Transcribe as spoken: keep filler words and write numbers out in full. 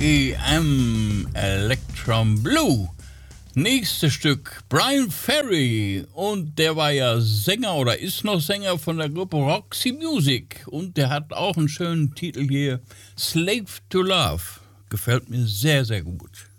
E M Electrum Blue. Nächstes Stück Brian Ferry, und der war ja Sänger oder ist noch Sänger von der Gruppe Roxy Music, und der hat auch einen schönen Titel hier, Slave to Love. Gefällt mir sehr, sehr gut.